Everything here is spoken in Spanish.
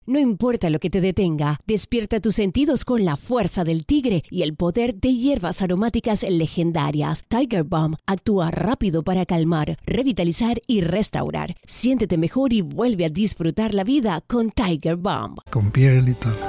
No importa lo que te detenga, despierta tus sentidos con la fuerza del tigre y el poder de hierbas aromáticas legendarias. Tiger Balm actúa rápido para calmar, revitalizar y restaurar. Siéntete mejor y vuelve a disfrutar la vida con Tiger Balm. Con piel y todo.